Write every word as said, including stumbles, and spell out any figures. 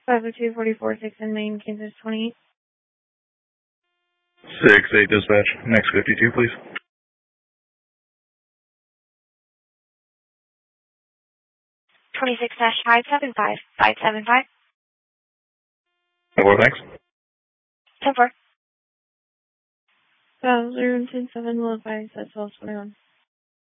five oh two, forty-four, six in Maine, Kansas twenty-eight. six eight dispatch. Next fifty-two, please. twenty-six dash five seven five, five seven five. ten four, thanks. ten four. Thousand ten seven one five, that's all twenty-one.